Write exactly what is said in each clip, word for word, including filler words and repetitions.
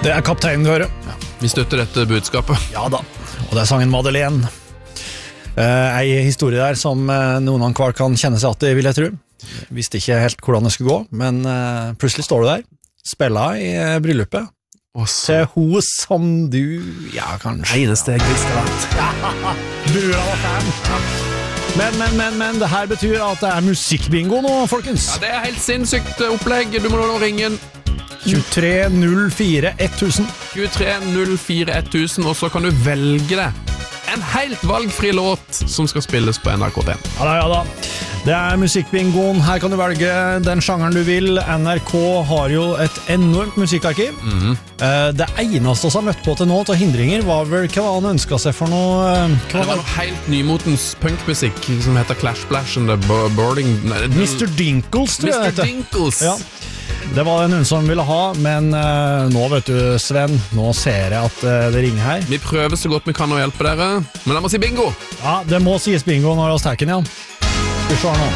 Det er kapteinen du hører. Ja, vi støtter dette budskapet. Ja da, og det er sangen Madeleine. Eh, ei historie der som eh, noen av hver kan kjenne seg at det vil jeg tro. Visste ikke helt hvordan det skulle gå, men eh, plutselig står du der. Spiller i eh, bryllupet. Også. Til hun som du, ja kanskje. Eneste jeg visste vært. Ja, du var fan. Men, men, men, men, det her betyr at det er musikkbingo nå, folkens. Ja, det er helt sinnssykt opplegg. Du må nå ringe tjuetre null fire tusen. tjuetre null fire tusen, og så kan du velge det. En helt valgfri låt som skal spilles på N R K P. Ja da, ja da. Det er musikkbingoen. Her kan du velge den sjangeren du vil. N R K har jo et enormt musikkarkiv. Mm-hmm. Det eneste vi har møtt på til nå til hindringer var vel hva han ønsket seg for noe. Det var noe helt nymotens punkmusikk som heter Clash Splash and the Boarding... mister Dinkles, tror jeg det mister Dinkles. Ja. Det var det noen som ville ha, men uh, nå vet du, Sven, nå ser jeg at uh, det ringer her. Vi prøver så godt vi kan å hjelpe dere, men jeg må si bingo. Ja, det må sies bingo når vi har stekken igjen. Skal vi se nå.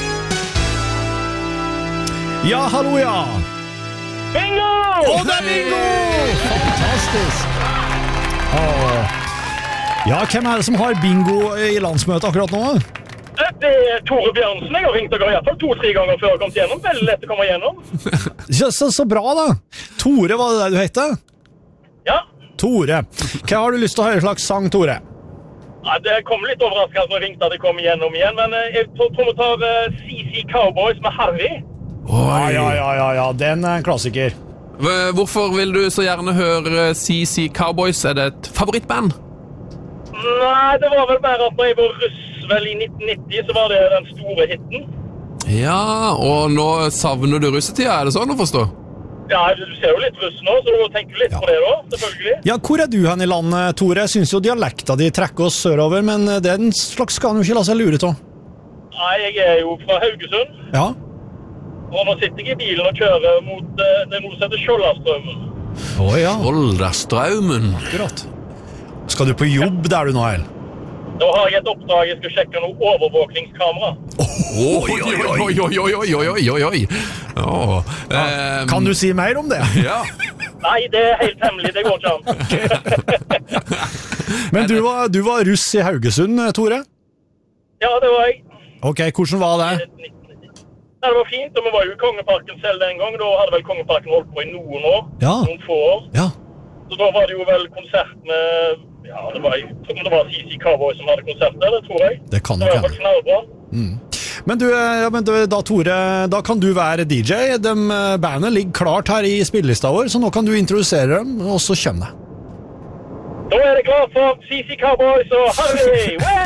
Ja, hallo, ja. Bingo! Å, det er bingo! Fantastisk. Åh. Ja, hvem er det som har bingo i landsmøtet akkurat nå? Det er Tore Bjørnsen. Jeg har ringt dere i hvert fall to-tre ganger før jeg kom gjennom. Veldig lett å komme gjennom. Ja, så, så bra da. Tore, var det der du heter? Ja. Tore. Hva har du lyst til å høre slags sang, Tore? Ja, det kom litt overraskende når jeg ringte at jeg kom gjennom igjen, men jeg tror vi tar uh, C C Cowboys med Harry. Ja, ja, ja, ja, ja, den er en klassiker. Hvorfor vil du så gjerne høre C C Cowboys? Er det et favorittband? Nei, det var vel mer at når jeg var russ vel i nitten nitti, så var det den store hitten. Ja, og nå savner du russetida, er det sånn å forstå? Ja, du ser jo litt russ nå, så du må tenke litt Ja. på det da, selvfølgelig. Ja, hvor er du hen i landet, Tore? Jeg synes jo dialekta de trekker oss sørover, men den slags skal han jo ikke la seg lure til. Nei, jeg er jo fra Haugesund, Ja. og nå sitter jeg i bilen og kjører mot uh, det noe som heter Skjoldastrømmen. Å ja, Oldastraumen. akkurat. Skal du på jobb der du nå, El? Da har jeg et oppdrag, jeg skal sjekke noe overvåkningskamera. Oi, oi, oi, oi, oi, oi, oi, oi, oi. Åh, ehm, Kan du si mer om det? Ja. Nei, det er helt hemmelig, det går ikke an. Men du var, du var russ i Haugesund, Tore? Ja, det var jeg. Ok, hvordan var det? Nei, det var fint, og vi var jo i Kongeparken selv den gang. Da hadde vel Kongeparken holdt på i noen år, Ja. noen få år. Ja. Så da var det jo vel konsert med, ja, det var, det var C C Cowboys som hadde konsert der, det tror jeg. Det kan Det nok var hende. knallbra. Men du, ja, men du, da Tore, da kan du være D J. De bandene ligger klart her i spillelista vår, så nå kan du introdusere dem, og så kjønne. Da er det klart for C C Cowboys og Harry!